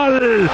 ¡Gol!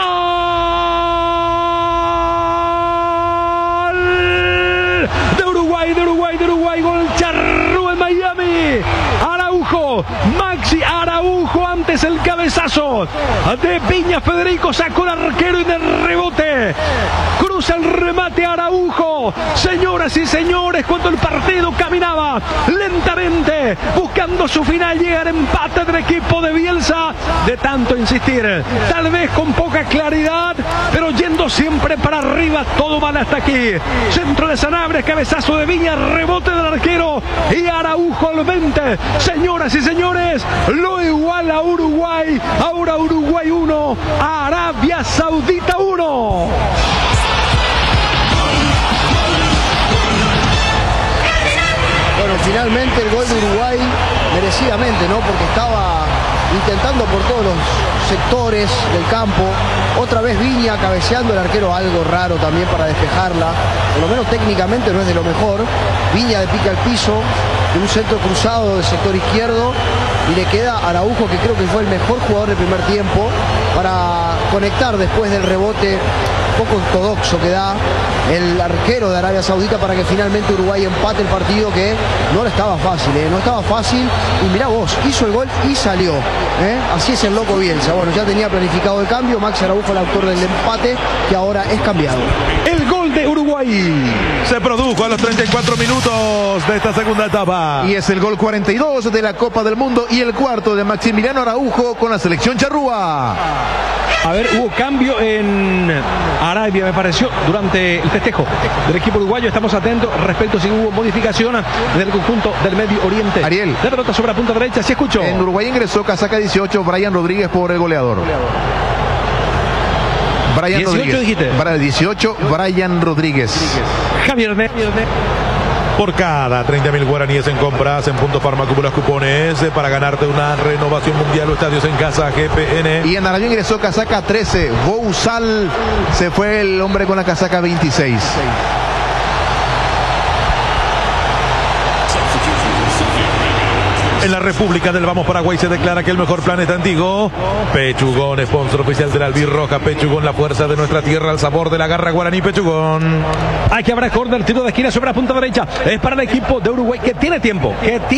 De Uruguay, gol charrúa en Miami. Maxi Araujo antes el cabezazo de Viña. Federico sacó el arquero y de rebote cruza el remate Araujo. Señoras y señores, cuando el partido caminaba lentamente buscando su final, llega el empate del equipo de Bielsa. De tanto insistir, tal vez con poca claridad, pero yendo siempre para arriba, todo mal hasta aquí. Centro de Sanabria, cabezazo de Viña, rebote del arquero y Araujo al 20. Señoras y señores, lo iguala Uruguay. Ahora Uruguay 1, Arabia Saudita 1. Bueno, finalmente el gol de Uruguay, merecidamente, ¿no? Porque estaba intentando por todos los sectores del campo. Otra vez Viña cabeceando, el arquero algo raro también para despejarla. Por lo menos técnicamente no es de lo mejor. Viña de pica al piso, de un centro cruzado del sector izquierdo. Y le queda a Araujo, que creo que fue el mejor jugador del primer tiempo, para conectar después del rebote poco ortodoxo que da el arquero de Arabia Saudita para que finalmente Uruguay empate el partido, que no le estaba fácil, no estaba fácil. Y mirá vos, hizo el gol y salió, así es el loco Bielsa. Bueno, ya tenía planificado el cambio. Maxi Araujo, el autor del empate, que ahora es cambiado. El gol de Uruguay se produjo a los 34 minutos de esta segunda etapa. Y es el gol 42 de la Copa del Mundo y el cuarto de Maximiliano Araujo con la selección charrúa. A ver, hubo cambio en Arabia, me pareció, durante el festejo del equipo uruguayo. Estamos atentos respecto a si hubo modificación del conjunto del Medio Oriente. Ariel. De pelota sobre la punta derecha, ¿sí escucho? En Uruguay ingresó casaca 18, Brian Rodríguez por el goleador. Brian 18 Rodríguez. dijiste. Para el 18, Brian Rodríguez. Javier Por cada 30.000 guaraníes en compras en Punto Farma, acumulas cupones para ganarte una renovación mundial o estadios en casa GPN. Y en Arabia ingresó casaca 13, Bouzal, se fue el hombre con la casaca 26. En la República del Vamos Paraguay se declara que el mejor plan está en Tigo. Pechugón, sponsor oficial del Albirroja. Pechugón, la fuerza de nuestra tierra, el sabor de la garra guaraní. Pechugón. Aquí habrá córner, tiro de esquina sobre la punta derecha. Es para el equipo de Uruguay, que tiene tiempo.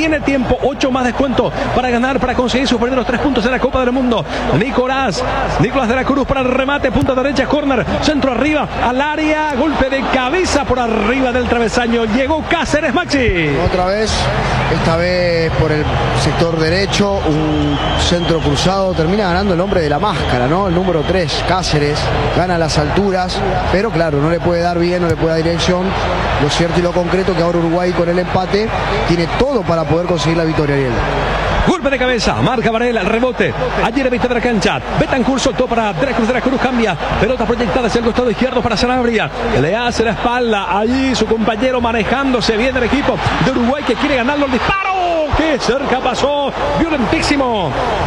8 más descuento para ganar, para conseguir sus primeros 3 puntos en la Copa del Mundo. Nicolás de la Cruz para el remate, punta derecha, córner, centro arriba, al área, golpe de cabeza por arriba del travesaño. Llegó Cáceres, Maxi. Otra vez, esta vez por el sector derecho, un centro cruzado, termina ganando el hombre de la máscara, ¿no? El número 3, Cáceres, gana las alturas, pero claro, no le puede dar bien, no le puede dar dirección. Lo cierto y lo concreto que ahora Uruguay con el empate tiene todo para poder conseguir la victoria, Ariel. Golpe de cabeza, marca Varela, el rebote. Allí la vista de la cancha. Betancur soltó para De la Cruz, cambia. Pelota proyectada hacia el costado izquierdo para Sanabria. Le hace la espalda. Allí su compañero manejándose bien el equipo de Uruguay, que quiere ganarlo. El disparo, que cerca pasó. Violentísimo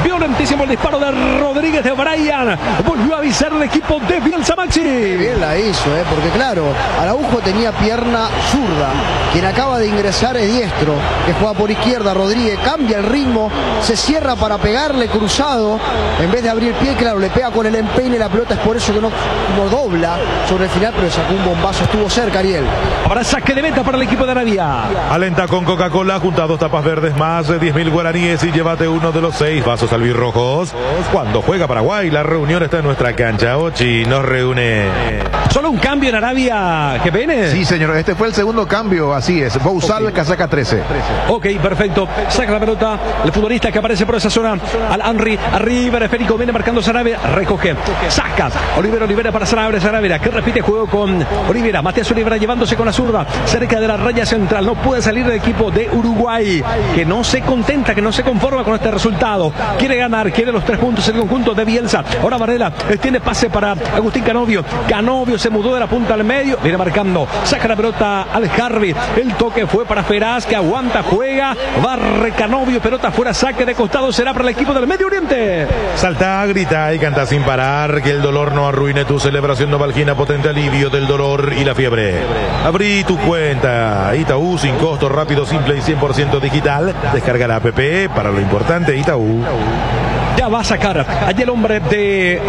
el disparo de Rodríguez de Brian. Volvió a avisar el equipo de Bielsa, Maxi. Bien la hizo, porque claro, Araujo tenía pierna zurda. Quien acaba de ingresar es diestro, que juega por izquierda. Rodríguez cambia el ritmo, se cierra para pegarle cruzado. En vez de abrir pie, claro, le pega con el empeine. La pelota es por eso que no dobla sobre el final, pero sacó un bombazo, estuvo cerca, Ariel. Ahora saque de meta para el equipo de Arabia. Alenta con Coca-Cola, junta 2 tapas verdes más de 10.000 guaraníes y llévate uno de los 6 vasos albirrojos. Cuando juega Paraguay, la reunión está en nuestra cancha. Ochi nos reúne. Solo un cambio en Arabia, GPN. Sí, señor, este fue el segundo cambio, así es. Bouzal, casaca 13. Ok, perfecto. Saca la pelota el futbolista que aparece por esa zona. Al Henry, arriba el esférico, viene marcando Sanabria, recoge, saca. Olivera para Sanabria, que repite juego con Olivera. Matías Olivera llevándose con la zurda, cerca de la raya central. No puede salir del equipo de Uruguay, que no se contenta, que no se conforma con este resultado. Quiere ganar, quiere los 3 puntos en el conjunto de Bielsa. Ahora Varela tiene pase para Agustín Canovio. Canovio se mudó de la punta al medio, viene marcando, saca la pelota al Harvey. El toque fue para Feraz, que aguanta, juega, barre Canovio, pelota fuera, saque de costado, será para el equipo del Medio Oriente. Salta, grita y canta sin parar, que el dolor no arruine tu celebración. Novalgina, potente alivio del dolor y la fiebre. Abrí tu cuenta Itaú sin costo, rápido, simple y 100% digital. Descarga la app para lo importante, Itaú. Ya va a sacar allí el hombre de